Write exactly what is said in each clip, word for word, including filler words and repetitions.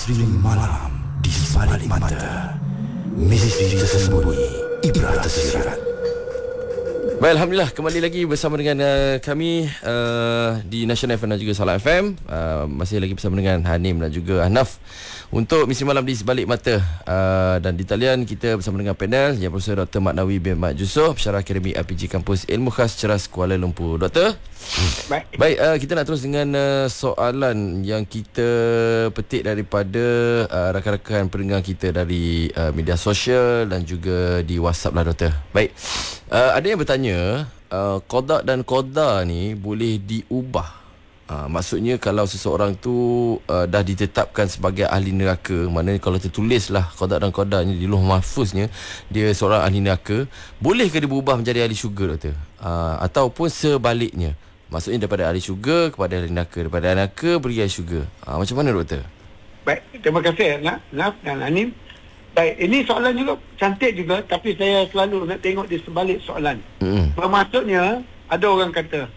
Misteri malam di sebalik mata. Misteri tersembunyi, ibrah tersirat. Baik, Alhamdulillah kembali lagi bersama dengan uh, kami uh, di National F M dan juga Salam F M. uh, Masih lagi bersama dengan Hanim dan juga Ahnaf untuk Misteri Malam di Sebalik Mata. uh, Dan di talian kita bersama dengan panel yang Profesor Doktor Mat Nawi bin Mat Yusof, Pensyarah Akademi R P G Kampus Ilmu Khas Ceras Kuala Lumpur. Doktor, Baik, Baik uh, kita nak terus dengan uh, soalan yang kita petik daripada uh, rakan-rakan pendengar kita dari uh, media sosial dan juga di WhatsApp lah, Doktor. Baik, uh, ada yang bertanya, uh, qada dan qadar ni boleh diubah. Uh, maksudnya kalau seseorang tu uh, dah ditetapkan sebagai ahli neraka, maknanya kalau tertulis lah qada dan qadarnya di lauh mahfuznya dia seorang ahli neraka, bolehkah dia berubah menjadi ahli syurga, Doktor? Uh, ataupun sebaliknya, maksudnya daripada ahli syurga kepada ahli neraka, daripada ahli neraka pergi ahli syurga. uh, Macam mana, Doktor? baik. Terima kasih Naf dan Anim. Baik, ini soalan juga cantik juga, tapi saya selalu nak tengok di sebalik soalan. Mm-hmm. Bermaksudnya, ada orang kata,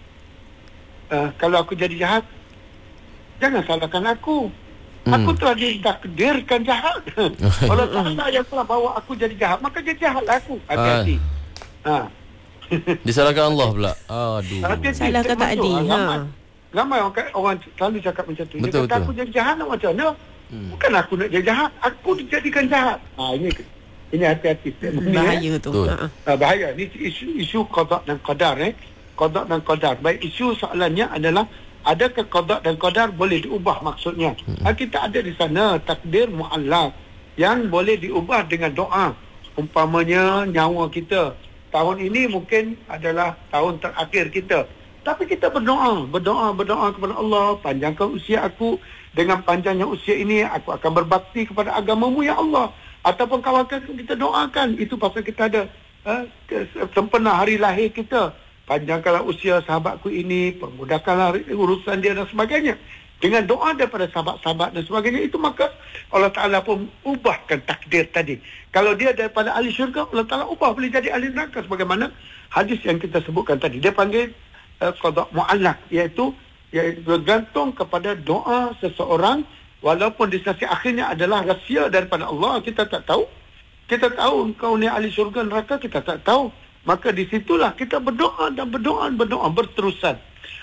uh, kalau aku jadi jahat, jangan salahkan aku. Mm. Aku telah ditakdirkan jahat. Kalau Allah yang telah bawa aku jadi jahat, maka jadi jahat aku. Hati-hati. Ah. Ha. Disalahkan Allah pula. Aduh. Hati-hati. Salahkan tak Termasuk, adil. ah, Ha. Ramai, ramai orang, orang selalu cakap macam tu. Dia Betul, kata, betul. aku jadi jahat nak macam mana? Hmm. Bukan aku nak jadi jahat, aku dijadikan jahat. Ha, ini ini hati-hati. Bahaya tu. Betul. Ha. Uh, bahaya. Ini isu isu qada dan qadar eh. Qada dan qadar. Baik, isu soalannya adalah adakah qada dan qadar boleh diubah maksudnya? Hmm. Uh, kita ada di sana takdir muallaq yang boleh diubah dengan doa. Umpamanya nyawa kita tahun ini mungkin adalah tahun terakhir kita. Tapi kita berdoa, berdoa, berdoa kepada Allah, panjangkan usia aku. Dengan panjangnya usia ini, aku akan berbakti kepada agamamu, ya Allah. Ataupun kawan-kawan kita doakan. Itu pasal kita ada uh, sempena hari lahir kita. Panjangkanlah usia sahabatku ini, permudahkanlah urusan dia dan sebagainya. Dengan doa daripada sahabat-sahabat dan sebagainya, itu maka Allah Ta'ala pun ubahkan takdir tadi. Kalau dia daripada ahli syurga, Allah Ta'ala ubah boleh jadi ahli neraka. Sebagaimana hadis yang kita sebutkan tadi. Dia panggil uh, qada mu'allaq, iaitu iaitu bergantung kepada doa seseorang, walaupun di sisi akhirnya adalah rahsia daripada Allah. Kita tak tahu. Kita tahu engkau ni ahli syurga neraka, kita tak tahu. Maka di situlah kita berdoa dan berdoa berdoa berterusan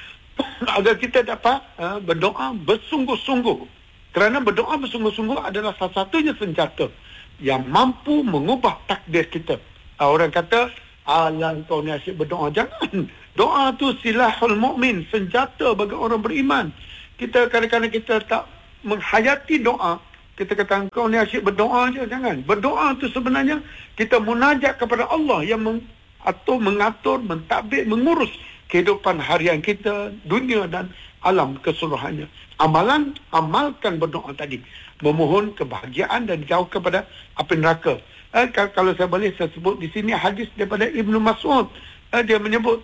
agar kita dapat uh, berdoa bersungguh-sungguh. Kerana berdoa bersungguh-sungguh adalah salah satunya senjata yang mampu mengubah takdir kita. Uh, orang kata, alah kau ni asyik berdoa. Jangan. Doa tu silahul mu'min, senjata bagi orang beriman. Kita kadang-kadang kita tak menghayati doa. Kita kata engkau ni asyik berdoa je. Jangan. Berdoa tu sebenarnya kita munajat kepada Allah yang meng, atau mengatur, mentadbir, mengurus kehidupan harian kita, dunia dan alam keseluruhannya. Amalan, amalkan berdoa tadi. Memohon kebahagiaan dan jauh kepada api neraka. Eh, kalau saya boleh saya sebut di sini hadis daripada Ibnu Mas'ud. Eh, dia menyebut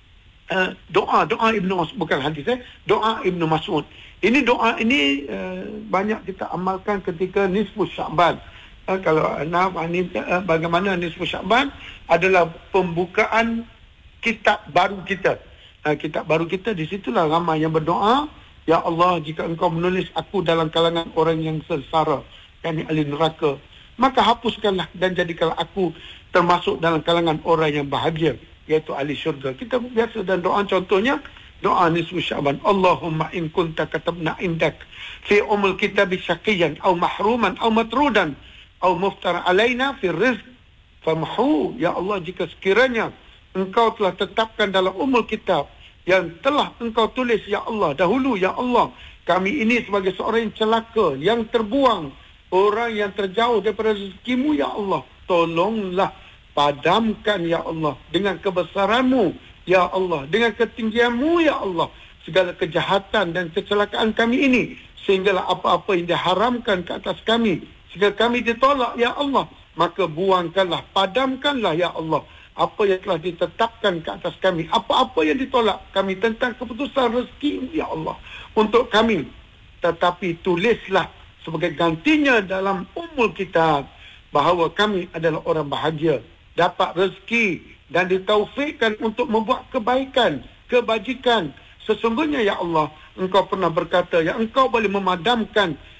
uh, doa doa Ibnu Mas'ud, bukan hadis eh, doa Ibnu Mas'ud. Ini doa ini uh, banyak kita amalkan ketika nisfu Sya'ban. Uh, kalau Anaf ini uh, bagaimana nisfu Sya'ban adalah pembukaan kitab baru kita. Uh, kitab baru kita, di situlah ramai yang berdoa, ya Allah, jika engkau menulis aku dalam kalangan orang yang sengsara, yakni ahli neraka, maka hapuskanlah dan jadikanlah aku termasuk dalam kalangan orang yang bahagia, iaitu ahli syurga. Kita biasa dan doa, contohnya doa nisfu Sya'ban, Allahumma in kunta katabna indak fi umul kitabi syaqiyan aw mahruman aw matrudan aw muftara alaina fi rizq famhu. Ya Allah, jika sekiranya engkau telah tetapkan dalam umul kitab yang telah engkau tulis, ya Allah, dahulu, ya Allah, kami ini sebagai seorang yang celaka, yang terbuang, orang yang terjauh daripada rezekimu, ya Allah, tolonglah padamkan, ya Allah, dengan kebesaranmu, ya Allah, dengan ketinggianmu, ya Allah, segala kejahatan dan kecelakaan kami ini, sehinggalah apa-apa yang diharamkan ke atas kami, sehingga kami ditolak, ya Allah, maka buangkanlah, padamkanlah, ya Allah, apa yang telah ditetapkan ke atas kami, apa-apa yang ditolak kami tentang keputusan rezeki, ya Allah, untuk kami. Tetapi tulislah sebagai gantinya dalam umul kitab bahawa kami adalah orang bahagia, dapat rezeki dan ditaufikkan untuk membuat kebaikan, kebajikan. Sesungguhnya, ya Allah, engkau pernah berkata, yang engkau boleh memadamkan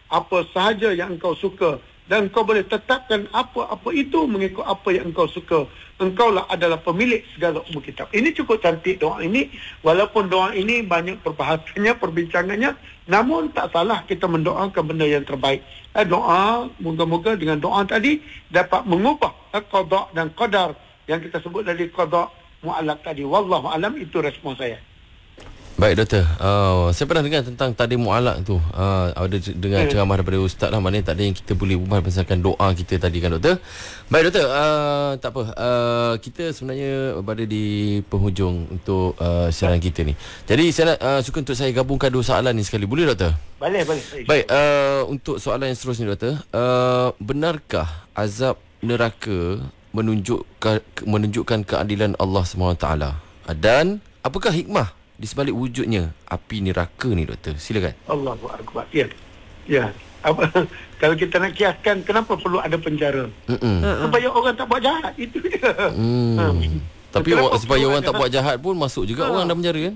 apa sahaja yang engkau suka, dan engkau boleh tetapkan apa-apa itu mengikut apa yang engkau suka. Engkaulah adalah pemilik segala umur kitab. Ini cukup cantik doa ini. Walaupun doa ini banyak perbahasannya, perbincangannya, namun tak salah kita mendoakan benda yang terbaik. Eh, doa, moga-moga dengan doa tadi dapat mengubah eh, qada dan qadar yang kita sebut dari qada mu'allaq tadi. Wallahu alam, itu respon saya. Baik doktor, uh, saya pernah dengar tentang takdir mu'allaq tu. Uh, ada dengar hmm. ceramah daripada ustaz lah, maknanya tak ada yang kita boleh ubah berdasarkan doa kita tadi kan doktor. Baik doktor, uh, tak apa. Uh, kita sebenarnya berada di penghujung untuk uh, siaran kita ni. Jadi saya nak uh, suka untuk saya gabungkan dua soalan ni sekali. Boleh doktor? Boleh, boleh. Baik, uh, untuk soalan yang seterusnya doktor, uh, benarkah azab neraka menunjukkan menunjukkan keadilan Allah subhanahu wa taala? Dan apakah hikmah di sebalik wujudnya api neraka ni doktor? Silakan. Allahu akbar. Ya. Ya. Apa, kalau kita nak kiaskan, kenapa perlu ada penjara? Mm-mm. Supaya orang tak buat jahat. Itu dia. Mm. Ha. Tapi orang, supaya orang tak buat jahat pun masuk juga ha. orang dalam penjara kan?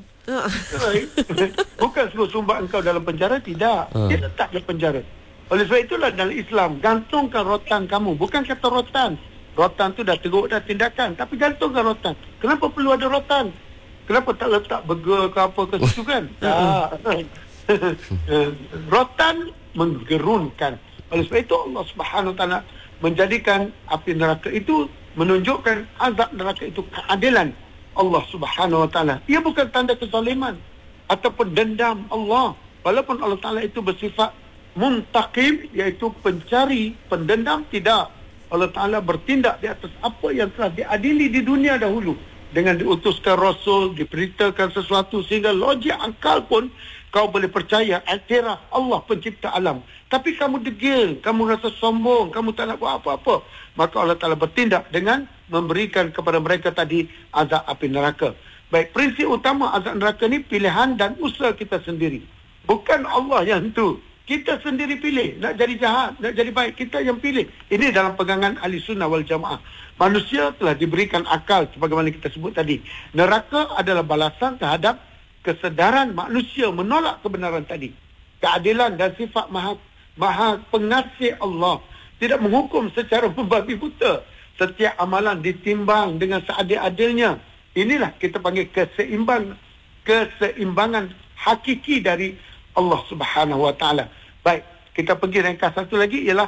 Bukan suruh sumbat engkau dalam penjara, tidak. Ha. Dia letak dalam penjara. Oleh sebab itulah dalam Islam, gantungkan rotan kamu. Bukan kata rotan. Rotan tu dah teruk dah tindakan. Tapi gantungkan rotan. Kenapa perlu ada rotan? Kenapa tak letak burger ke apa ke situ kan? Tak. Rotan menggerunkan. Oleh sebab itu Allah Subhanahu Wa Taala menjadikan api neraka itu menunjukkan azab neraka itu keadilan Allah Subhanahu Wa Taala. Ia bukan tanda kezaliman ataupun dendam Allah. Walaupun Allah Taala itu bersifat muntaqim, iaitu pencari, pendendam, tidak. Allah Taala bertindak di atas apa yang telah diadili di dunia dahulu. Dengan diutuskan Rasul, diberitakan sesuatu sehingga logik akal pun kau boleh percaya, iktiraf Allah pencipta alam. Tapi kamu degil, kamu rasa sombong, kamu tak nak buat apa-apa. Maka Allah Ta'ala bertindak dengan memberikan kepada mereka tadi azab api neraka. Baik, prinsip utama azab neraka ni pilihan dan usaha kita sendiri. Bukan Allah yang tu. Kita sendiri pilih, nak jadi jahat, nak jadi baik, kita yang pilih. Ini dalam pegangan ahli sunnah wal jamaah. Manusia telah diberikan akal, sebagaimana kita sebut tadi. Neraka adalah balasan terhadap kesedaran manusia menolak kebenaran tadi. Keadilan dan sifat maha, maha pengasih Allah tidak menghukum secara membabi buta. Setiap amalan ditimbang dengan seadil-adilnya. Inilah kita panggil keseimbang, keseimbangan hakiki dari Allah Subhanahu Wa Taala. Baik, kita pergi ringkas satu lagi, ialah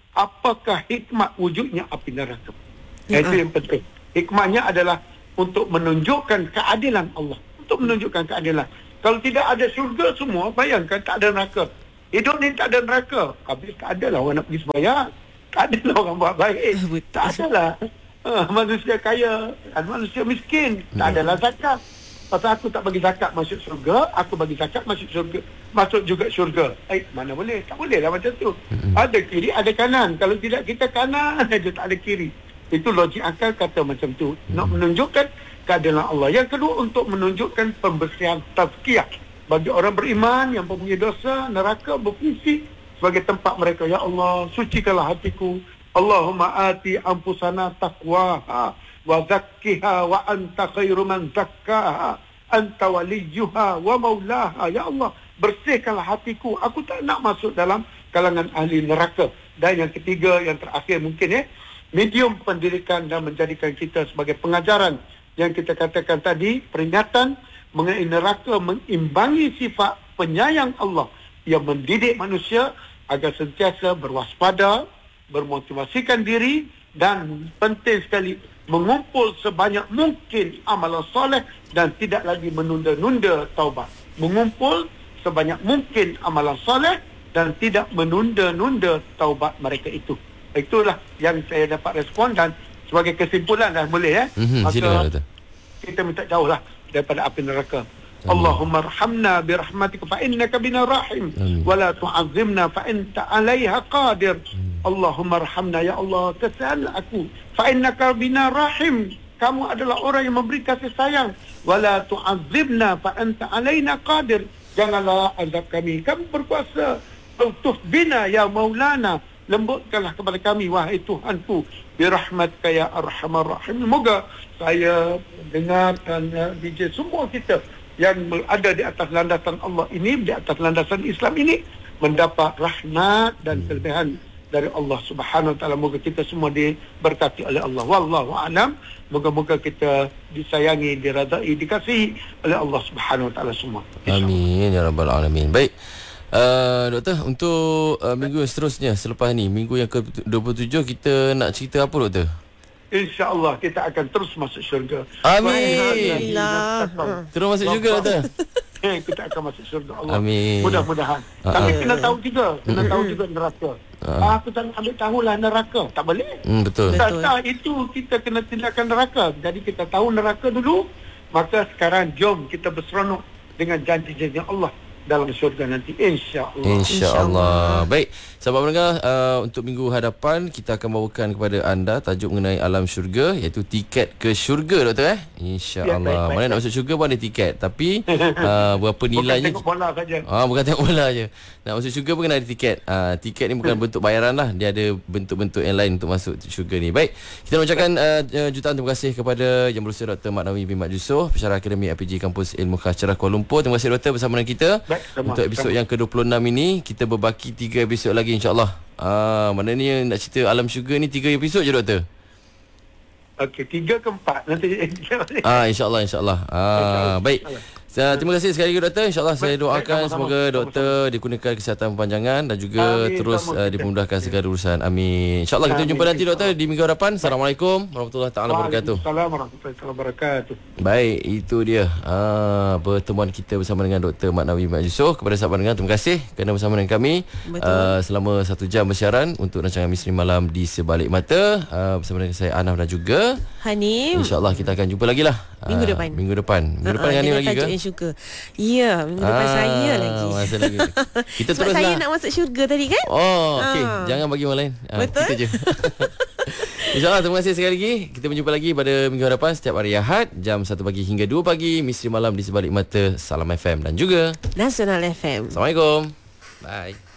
apakah hikmat wujudnya api neraka? Ya. Itu yang penting. Hikmahnya adalah untuk menunjukkan keadilan Allah, untuk menunjukkan keadilan. Kalau tidak ada syurga semua, bayangkan tak ada neraka. Hidup ni tak ada neraka, habis tak adalah orang nak pergi sembahyang, tak adalah orang buat baik, tak adalah uh, manusia kaya dan manusia miskin, tak adalah zakat. Pasal aku tak bagi zakat masuk syurga, aku bagi zakat masuk syurga, masuk juga syurga. Eh, mana boleh? Tak boleh lah macam tu. Mm-hmm. Ada kiri, ada kanan. Kalau tidak kita kanan aja, tak ada kiri. Itu logik akal kata macam tu. Mm-hmm. Nak menunjukkan keadilan Allah. Yang kedua, untuk menunjukkan pembersihan tazkiyah. Bagi orang beriman yang mempunyai dosa, neraka berfungsi sebagai tempat mereka. Ya Allah, sucikanlah hatiku. Allahumma ati anfusana taqwaha wa zakkiha wa anta khairu man zakkaha anta waliyuha wa maulaha. Ya Allah, bersihkanlah hatiku, aku tak nak masuk dalam kalangan ahli neraka. Dan yang ketiga, yang terakhir mungkin ya, medium pendidikan dan menjadikan kita sebagai pengajaran yang kita katakan tadi, peringatan mengenai neraka mengimbangi sifat penyayang Allah yang mendidik manusia agar sentiasa berwaspada, bermotivasikan diri, dan penting sekali mengumpul sebanyak mungkin amalan soleh dan tidak lagi menunda-nunda taubat. Mengumpul sebanyak mungkin amalan soleh dan tidak menunda-nunda taubat mereka itu. Itulah yang saya dapat respon, dan sebagai kesimpulan dah boleh ya. Mm-hmm, maka kita minta jauhlah daripada api neraka. Allahumma arhamna birahmatika fa innaka bina rahim wa la tu'azzimna fa anta 'alaiha qadir. Allahumma arhamna, ya Allah, kasihanlah aku, fa innaka bina rahim, kamu adalah orang yang memberi kasih sayang, wa la tu'azzibna fa anta 'alaina qadir, janganlah azab kami, kamu berkuasa. Utuf bina ya maulana, lembutkanlah kepada kami wahai Tuhanku, birahmatika ya arhamar rahim. Moga saya dengar dan uh, D J semua kita yang ada di atas landasan Allah ini, di atas landasan Islam ini, mendapat rahmat dan kelebihan dari Allah Subhanahu Wa Taala. Moga kita semua diberkati oleh Allah. Wallahu a'lam. Moga-moga kita disayangi, diradai, dikasihi oleh Allah Subhanahu Wa Taala semua. Amin ya rabbal alamin. Baik. Uh, doktor, untuk uh, minggu yang seterusnya selepas ni, minggu yang ke dua puluh tujuh, kita nak cerita apa, doktor? InsyaAllah kita akan terus masuk syurga. Amin. Alhamdulillah. Terus masuk syurga, doktor. Eh, kita akan masuk syurga Allah. Amin. Mudah-mudahan. Uh-uh. Tapi kena tahu juga, kena tahu juga neraka. Uh-uh. Ah, aku tak nak ambil tahulah neraka. Tak boleh. Hmm, betul. Tak, Betul. tak, itu kita kena tindakan neraka. Jadi kita tahu neraka dulu, maka sekarang jom kita berseronok dengan janji-janji Allah dalam syurga nanti, insya-Allah. InsyaAllah. Baik, sahabat pendengar, uh, untuk minggu hadapan kita akan bawakan kepada anda tajuk mengenai alam syurga, iaitu tiket ke syurga, doktor eh. InsyaAllah. Ya, baik, baik, Mana nak masuk syurga pun ada tiket, tapi uh, berapa nilainya? Bukan tengok bola saja. Ah, bukan tengok bola je. Nak masuk syurga pun kena ada tiket. Ah, tiket ni bukan bentuk bayaran lah. Dia ada bentuk-bentuk yang lain untuk masuk syurga ni. Baik, kita nak ucapkan uh, jutaan terima kasih kepada Yang Berusia Doktor Mat Nawi bin Mat Yusof, Pensyarah Akademi A P J Kampus Ilmu Khas Cerah Kuala Lumpur. Terima kasih doktor bersama dengan kita. Baik, sama, untuk episod sama. yang ke dua puluh enam ini. Kita berbaki tiga episod lagi, insya-Allah. Ah, mana ni nak cerita alam syurga ni tiga episod je, doktor. Okey, tiga ke empat nanti. Ah, insya-Allah, insya-Allah. Ah, InsyaAllah. baik. Uh, terima kasih sekali lagi, doktor. InsyaAllah saya Baik, doakan baik, sama-sama. semoga doktor Sama-sama. dikurniakan kesihatan berpanjangan dan juga Amin, terus sama uh, kita. dimudahkan segala urusan. Amin. InsyaAllah kita Amin, jumpa nanti, doktor, insyaAllah. di minggu hadapan. Assalamualaikum warahmatullahi taala wabarakatuh. Waalaikumsalam warahmatullahi wabarakatuh. Baik, itu dia ah, pertemuan kita bersama dengan Doktor Mat Nawi Mat Yusof. Kepada sahabat dengar, terima kasih kerana bersama dengan kami uh, selama satu jam bersiaran untuk rancangan Misteri Malam di Sebalik Mata uh, bersama dengan saya Anaf dan juga Hanim. InsyaAllah kita akan jumpa lagi lah Minggu Ah, depan. Minggu depan Minggu Ah, depan ah, dengan Hanim dengan lagi ke? tajuk yang syurga. Ya, minggu depan saya lagi. Masa lagi. Kita Sebab teruslah. saya nak masuk syurga tadi kan? Oh, okey. Ah. Jangan bagi orang lain. Ah, Betul. Kita je. InsyaAllah, terima kasih sekali lagi. Kita berjumpa lagi pada minggu hadapan setiap hari Ahad jam satu pagi hingga dua pagi. Misteri Malam di Sebalik Mata Salam F M dan juga Nasional F M. Assalamualaikum. Bye.